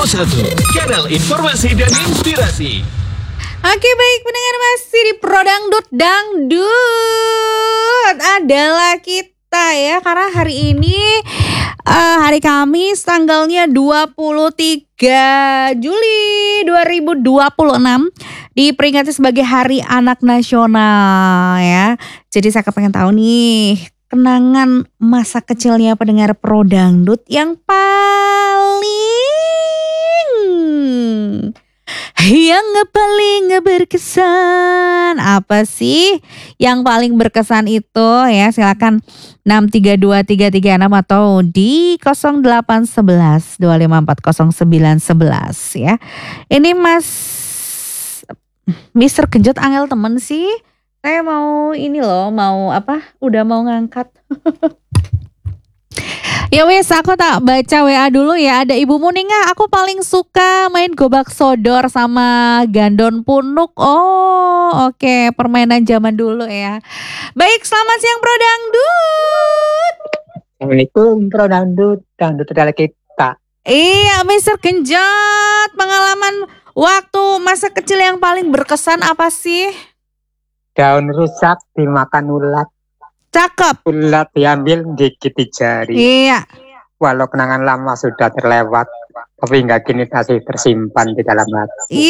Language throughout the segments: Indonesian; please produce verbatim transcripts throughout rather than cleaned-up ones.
satu, kanal informasi dan inspirasi. Oke baik, pendengar masih di Pro Dangdut. Dangdut adalah kita ya, karena hari ini uh, hari Kamis tanggalnya dua puluh tiga Juli dua ribu dua puluh enam, diperingati sebagai Hari Anak Nasional ya. Jadi saya pengen tahu nih kenangan masa kecilnya pendengar Pro Dangdut yang paling yang paling berkesan. Apa sih yang paling berkesan itu ya? Silakan enam tiga dua tiga tiga enam atau di nol delapan satu satu dua lima empat nol sembilan satu satu ya. Ini Mas Mister Genjot angel temen sih. Saya mau ini loh, mau apa? Udah mau ngangkat. Ya wes, aku tak baca W A dulu ya. Ada Ibu Muninga, aku paling suka main gobak sodor sama gandon punuk. Oh oke, okay. Permainan zaman dulu ya. Baik, selamat siang Pro Dangdut. Assalamualaikum Pro Dangdut. Dangdut adalah kita. Iya Mister Genjot, pengalaman waktu masa kecil yang paling berkesan apa sih? Daun rusak dimakan ulat. Cakep. Ulat diambil gigit di jari. Iya. Walau kenangan lama sudah terlewat, tapi hingga kini masih tersimpan di dalam hati.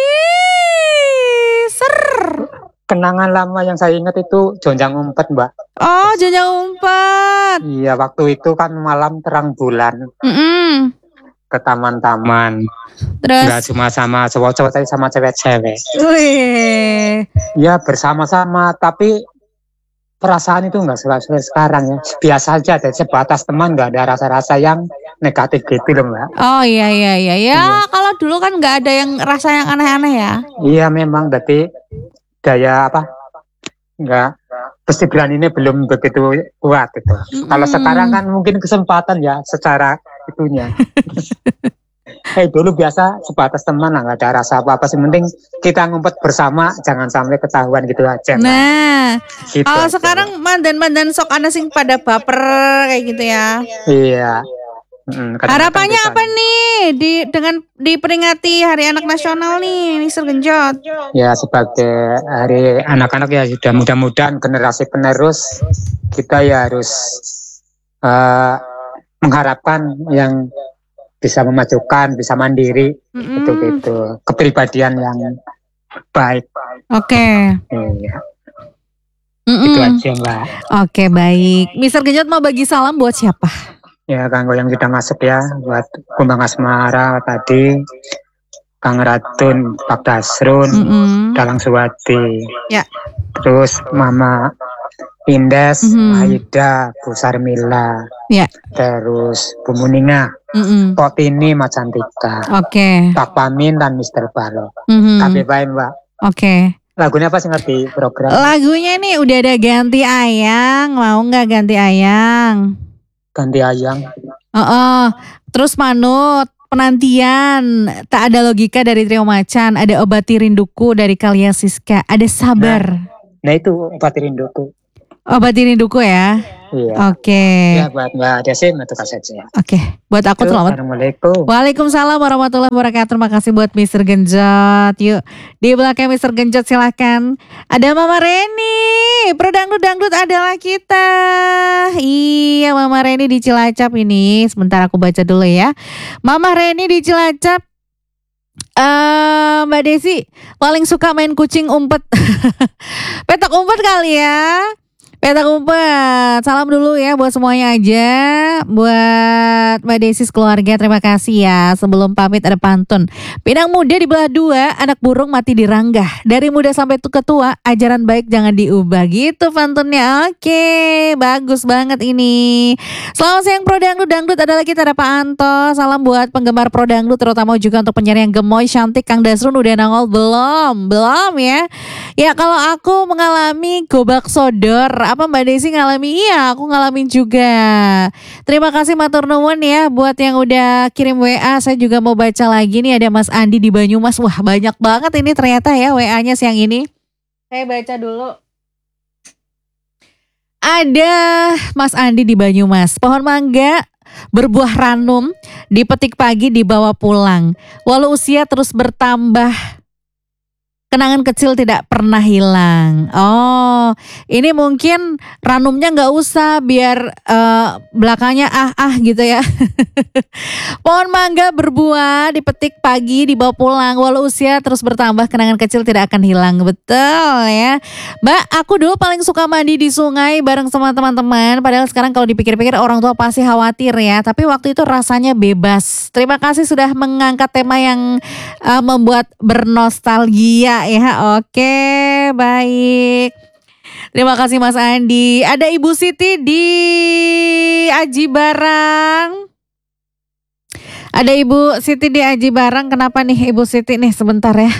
Ih, ser. Kenangan lama yang saya ingat itu jonjang umpet, Mbak. Oh, jonjang umpet. Iya, waktu itu kan malam terang bulan. Mm-mm. Ke taman-taman. Terus? Nggak cuma sama cowok-cowok, tapi sama cewek-cewek. Wih. Ya bersama-sama, tapi perasaan itu nggak seperti sekarang ya. Biasa aja, ada sebatas teman, nggak ada rasa-rasa yang negatif gitu loh Mbak. Oh iya iya iya ya. Iya. Kalau dulu kan nggak ada yang rasa yang aneh-aneh ya. Iya memang, berarti daya apa? Nggak, persibran ini belum begitu kuat gitu. Mm. Kalau sekarang kan mungkin kesempatan ya secara itunya. Eh hey, dulu biasa sebatas teman lah, nggak ada rasa apa-apa. Sih penting kita ngumpet bersama, jangan sampai ketahuan gitu aja. Nah, gitu kalau sekarang mandan-mandan sok ana sing pada baper kayak gitu ya. Iya. Hmm, harapannya apa nih di dengan diperingati Hari Anak Nasional nih, Mister Genjot? Ya sebagai Hari Anak-anak ya sudah, mudah-mudahan generasi penerus kita ya harus uh, mengharapkan yang bisa memajukan, bisa mandiri, mm-hmm. gitu-gitu, kepribadian yang baik. Oke. Okay. Iya. Itu aja Mbak. Oke okay, baik. Mister Genjot mau bagi salam buat siapa? Ya kanggo yang sudah masuk ya, buat Kumbang Asmara tadi, Kang Ratun, Pak Dasrun, mm-hmm. Dalang Suwati, ya. Terus Mama Indes, mm-hmm. Aida, Bu Sarmila, ya. Terus Bu Muninga, mm-hmm. Potini, Mas Cantika, oke. Okay. Pak Pamin dan Mister Balo, mm-hmm. Kabeh bae Mbak. Oke. Okay. Lagunya apa sih ngerti program? Lagunya nih udah ada Ganti Ayang, mau nggak Ganti Ayang? Ganti Ayang. Oh, oh. Terus Manut, Penantian, Tak Ada Logika dari Trio Macan, ada Obati Rinduku dari Kalia Siska, ada Sabar. Nah, nah itu Obati Rinduku. Obati Rinduku ya. Iya. Oke. Okay. Ya buat Mbak Desin itu saja. Oke. Okay. Buat aku tuh. Assalamualaikum. Waalaikumsalam warahmatullahi wabarakatuh. Terima kasih buat Mister Genjot. Yuk di belakang Mister Genjot silahkan. Ada Mama Reni. Pro Dangdut Dangdut adalah kita. Iya Mama Reni di Cilacap ini. Sebentar aku baca dulu ya. Mama Reni di Cilacap. Uh, Mbak Desi paling suka main kucing umpet. Petak umpet kali ya. Petak umpet, salam dulu ya buat semuanya aja. Buat Mbak Desis keluarga, terima kasih ya. Sebelum pamit ada pantun. Pinang muda dibelah dua, anak burung mati diranggah. Dari muda sampai tua ketua, ajaran baik jangan diubah. Gitu pantunnya. Oke, bagus banget ini. Selamat siang Pro Dangdut. Dangdut adalah kita, ada Pak Anto. Salam buat penggemar Pro Dangdut, terutama juga untuk penyanyi yang gemoy, cantik. Kang Dasrun udah nongol belum? Belum ya. Ya kalau aku mengalami gobak sodor. Apa Mbak Desi ngalami? Iya, aku ngalamin juga. Terima kasih matur nuwun ya buat yang udah kirim W A. Saya juga mau baca lagi nih, ada Mas Andi di Banyumas. Wah, banyak banget ini ternyata ya W A-nya siang ini. Saya baca dulu. Ada Mas Andi di Banyumas. Pohon mangga berbuah ranum, dipetik pagi dibawa pulang. Walau usia terus bertambah, kenangan kecil tidak pernah hilang. Oh, ini mungkin ranumnya nggak usah biar uh, belakangnya ah-ah gitu ya. Pohon mangga berbuah, dipetik pagi, dibawa pulang. Walau usia terus bertambah, kenangan kecil tidak akan hilang. Betul ya. Mbak, aku dulu paling suka mandi di sungai bareng sama teman-teman. Padahal sekarang kalau dipikir-pikir orang tua pasti khawatir ya. Tapi waktu itu rasanya bebas. Terima kasih sudah mengangkat tema yang uh, membuat bernostalgia ya. Oke, baik. Terima kasih Mas Andi. Ada Ibu Siti di Aji Barang. Ada Ibu Siti di Aji Barang. Kenapa nih Ibu Siti nih sebentar ya.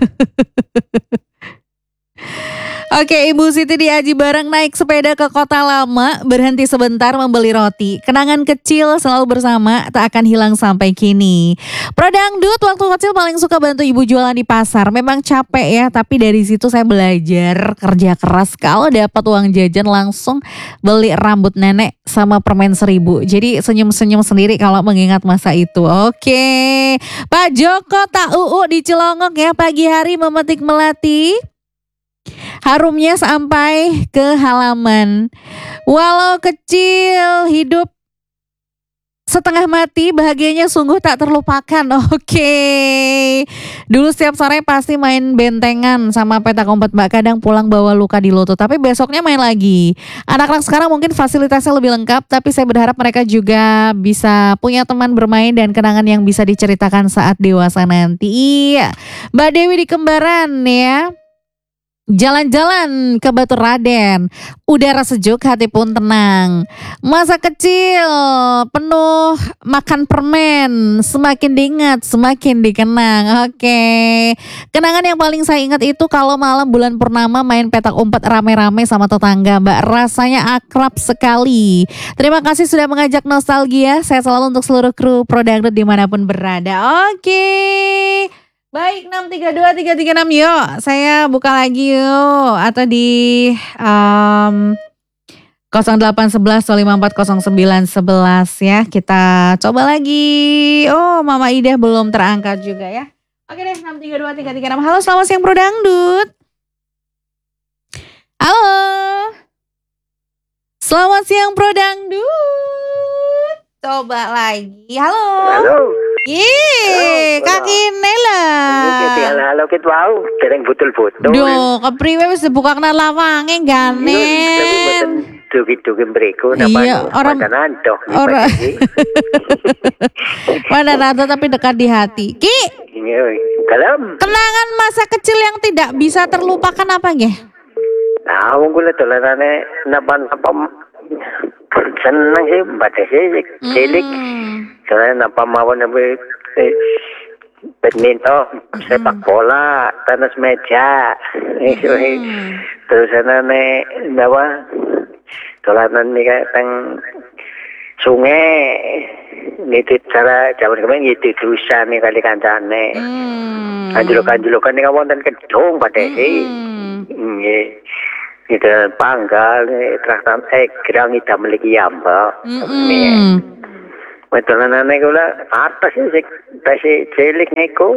Oke, Ibu Siti di Aji Barang naik sepeda ke Kota Lama, berhenti sebentar membeli roti. Kenangan kecil selalu bersama, tak akan hilang sampai kini. Pro Dangdut, waktu kecil paling suka bantu ibu jualan di pasar. Memang capek ya, tapi dari situ saya belajar kerja keras. Kalau dapat uang jajan langsung beli rambut nenek sama permen seribu. Jadi senyum-senyum sendiri kalau mengingat masa itu. Oke, Pak Joko tak uu di Cilongok ya, pagi hari memetik melati. Harumnya sampai ke halaman. Walau kecil, hidup setengah mati, bahagianya sungguh tak terlupakan. Oke. Dulu setiap sore pasti main bentengan sama petak umpet Mbak. Kadang pulang bawa luka di lutut, tapi besoknya main lagi. Anak-anak sekarang mungkin fasilitasnya lebih lengkap, tapi saya berharap mereka juga bisa punya teman bermain dan kenangan yang bisa diceritakan saat dewasa nanti. Iya. Mbak Dewi di Kembaran ya. Jalan-jalan ke Batu Raden, udara sejuk, hati pun tenang. Masa kecil penuh makan permen, semakin diingat semakin dikenang. Oke, kenangan yang paling saya ingat itu kalau malam bulan purnama main petak umpet rame-rame sama tetangga Mbak. Rasanya akrab sekali. Terima kasih sudah mengajak nostalgia. Saya selalu untuk seluruh kru Pro Dangdut dimanapun berada. Oke, baik, enam tiga dua tiga tiga enam yuk. Saya buka lagi yuk. Atau di um, nol delapan satu satu dua lima empat nol sembilan satu satu ya. Kita coba lagi. Oh, Mama Ida belum terangkat juga ya. Oke deh, enam tiga dua tiga tiga enam. Halo, selamat siang Pro Dangdut. Halo. Selamat siang Pro Dangdut. Coba lagi. Halo. Halo. Ih, kaki Nela. Iki halo ket wau, dereng betul-betul. Duh, kepriwe wis dibukakna lawange ganen. Dugi-dugi mriko napa. Iya, orang nanto. Ora. Mana nanto tapi dekat di hati. Ki, Iya, dalam. kenangan masa kecil yang tidak bisa terlupakan apa nggih? Nah, wong kula dolanane napa-napa seneng sih baca sih cilik. Karena napa mawon nabe badminton, sepak bola, tenis meja. Terus anane napa dolanan nih teng sungai. Niti cara jaman kemarin gitu dosa nih kali kancane. Anjlok-anjlokan nih wonten kedung padhe. Nggih. Itu panggal traktan eh gerang ida memiliki yamba. Nih. Wedolanane kula atas sik tasih cilik niku.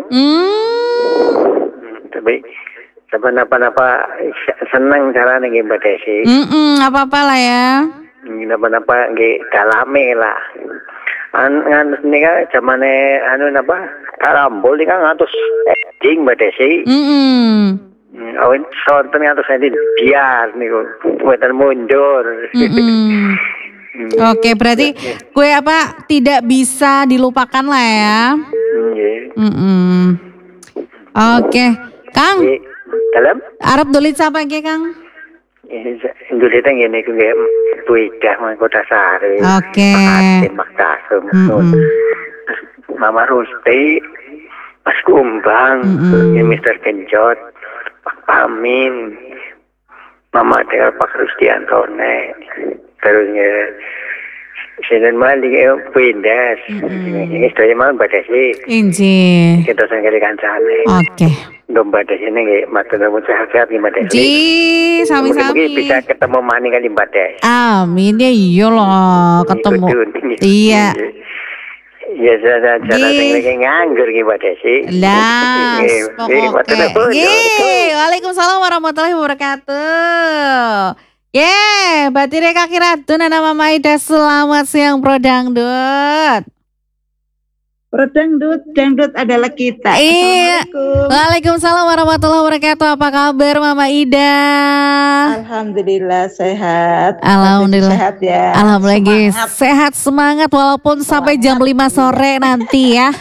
Tapi tapi napa-napa seneng carane nggih Mbak Desi. Heeh, apa-apa lah ya. Napa-napa nggih dalame lah. An ngan nika zamane anu napa karambol nika ngatus eding Mbak Desi. Heeh. Awen sonten ngatus eding biar niku mboten mundur. Mm-mm. Oke, berarti kue apa tidak bisa dilupakan lah ya. Nggih. Mm-mm. Oke, Kang. Dalam Arab dolit siapa ke Kang? Indonesia ngene iku nggih Buidah Kota Sari. Oke. Maktasum. Mm-mm. Mama Rusti, Mas Kumbang, Mm-mm. mister Genjot, Pak Pamin, Mama Dewa Pak Rustiantone, terus Senen Malik Pindas, ini saya mau baca sih. Inji. Kita sangat kancane. Oke. Mbak Desi ini nggih matur nuwun sehat-sehat nih Mbak Desi. Ji, sami-sami. Mugi-mugi bisa ketemu maning kali Mbak Desi. Amin ya iya loh ketemu. Iya. Ya saya cara sing lagi nganggur ki Mbak Desi. Las pokoknya. Yeay, Waalaikumsalam warahmatullahi wabarakatuh. Yeay, Batire Kaki Ratu Nana Mama Ida, selamat siang Pro Dangdut. Pro Dangdut, Dangdut adalah kita. Iya. Waalaikumsalam warahmatullahi wabarakatuh. Apa kabar Mama Ida? Alhamdulillah sehat. Alhamdulillah sehat ya. Alhamdulillah Semangat. sehat semangat walaupun sampai jam lima sore nanti ya.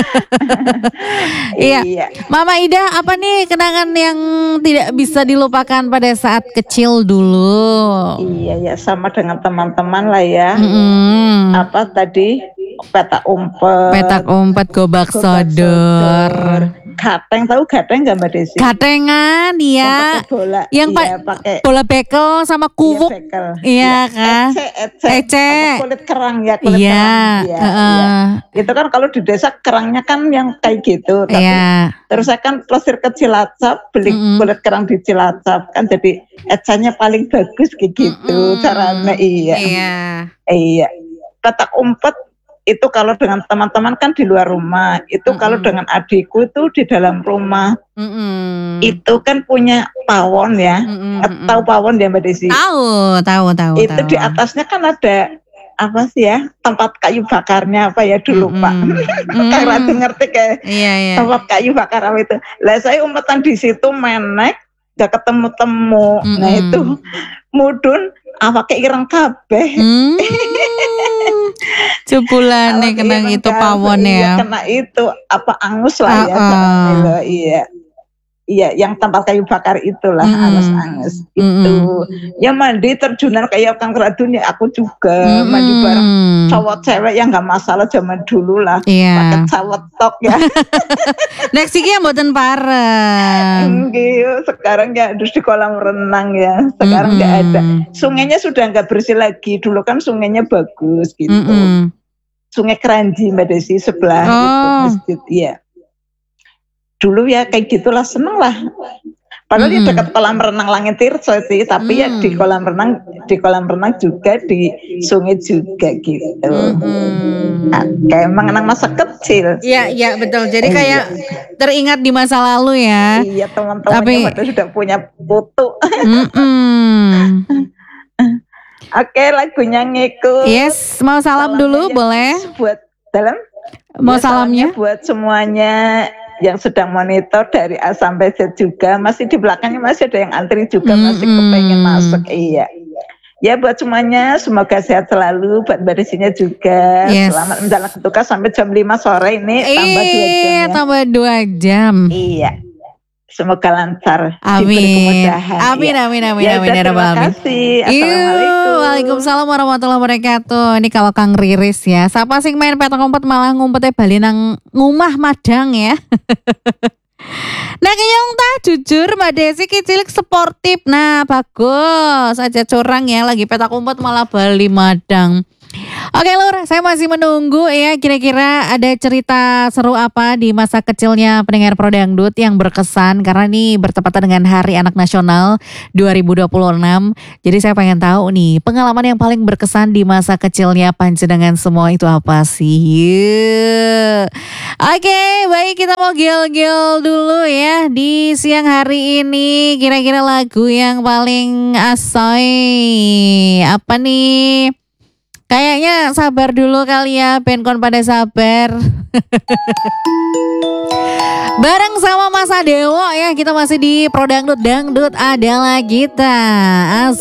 Iya. Iya. Mama Ida, apa nih kenangan yang tidak bisa dilupakan pada saat kecil dulu? Iya ya, sama dengan teman-teman lah ya. Mm-mm. Apa tadi? Petak umpet. Petak umpet, gobak sodor. Gateng, tahu gateng nggak Mbak Desi? Gatengan ya. Yang pakai bola. Yang iya, pa- pakai bola bekel sama kuwuk. Iya, bekel. Iya kan? Ece, ece. Ece. Apa, kulit kerang ya, kulit Iya. kerang. Iya, Heeh. iya. Itu kan kalau di desa kerangnya kan yang kayak gitu. Tapi Iya. terus saya kan plesir ke Cilacap, beli Mm-mm. kulit kerang di Cilacap kan jadi ecanya paling bagus kayak gitu Mm-mm. caranya. Iya. Iya. Iya. Petak umpet itu kalau dengan teman-teman kan di luar rumah. Itu Mm-mm. kalau dengan adikku itu di dalam rumah. Mm-mm. Itu kan punya pawon ya. Mm-mm. Eh, Tahu pawon ya Mbak Desi? Tahu, tahu, tahu. Itu tahu. di atasnya kan ada apa sih ya, tempat kayu bakarnya apa ya dulu Mm-mm. Pak. Mm. Kayak Ratu ngerti kayak Iya, iya. tempat kayu bakar apa itu. Lah saya umpetan di situ menek gak ketemu-temu. Nah Mm-mm. itu mudun apa kayak ireng kabeh. Hmm. Cupulane Awak kena ireng itu kabeh, pawon iya, ya. kena itu apa angus lah ya. Uh-uh. caranya loh, iya. Iya, yang tempat kayu bakar itulah, Mm-mm. angus-angus itu. Mm-mm. Ya mandi terjunan kayak Kang Radun ya aku juga Mm-mm. mandi bareng cowok cewek yang nggak masalah zaman dulu lah. Iya. Pakai cawetok ya. Next iki mboten pareng. Enggak, sekarang ya harus di kolam renang ya. Sekarang nggak ada. Sungainya sudah nggak bersih lagi. Dulu kan sungainya bagus gitu. Mm-mm. Sungai Keranji Mbak Desi sebelah Oh. itu masjid. Iya. Dulu ya kayak gitulah, seneng lah. Padahal Mm-mm. ya dekat kolam renang Langit Tirso sih, tapi ya Mm. di kolam renang, di kolam renang juga di sungai juga gitu. Mm-mm. Nah, kayak mengenang masa kecil. Iya, iya betul. Jadi Iya. kayak teringat di masa lalu ya. Iya, teman-temannya Tapi- pada sudah punya foto. Mm-mm. Oke, lagunya ngikut. Yes, mau salam dulu Salamnya boleh? Buat dalam. Mau Ya, salamnya? buat semuanya yang sedang monitor dari A sampai Z juga, masih di belakangnya masih ada yang antri juga, masih Mm-mm. kepengen masuk. Iya. Ya buat semuanya semoga sehat selalu, buat Mbak Desinya juga. Yes. Selamat menjalankan tugas sampai jam lima sore ini tambah dua jam Iya, ya. tambah dua jam. Iya. Semoga lancar. diberi Amin. kemudahan. Amin, Iya. amin, amin, Ya amin, udah, ya Rabbal terima alamin. kasih. Iya, Assalamualaikum. Waalaikumsalam warahmatullahi wabarakatuh. Ini kalau Kang Riris ya. Siapa sih main petak umpet malah ngumpetnya bali nang ngumah madang ya. Nah kenyong tah jujur Mbak Desi kicilik sportif. Nah bagus aja curang ya, lagi petak umpet malah bali madang. Oke Lur, saya masih menunggu ya, kira-kira ada cerita seru apa di masa kecilnya pendengar Pro Dangdut yang berkesan, karena ini bertepatan dengan Hari Anak Nasional dua ribu dua puluh enam. Jadi saya pengen tahu nih, pengalaman yang paling berkesan di masa kecilnya panjenengan semua itu apa sih? Yuk. Oke, baik, kita mau gel-gel dulu ya di siang hari ini. Kira-kira lagu yang paling asoy apa nih? Kayaknya sabar dulu kali ya, penkon pada sabar. Bareng sama Mas Adewo ya, kita masih di Pro Dangdut, Dangdut adalah kita.